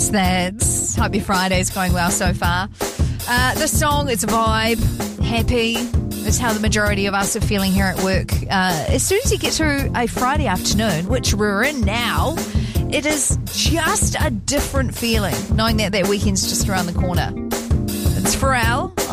That's hope your Friday's going well so far. This song is a vibe, happy. It's how the majority of us are feeling here at work. As soon as you get to a Friday afternoon, which we're in now, it is just a different feeling knowing that that weekend's just around the corner. It's Pharrell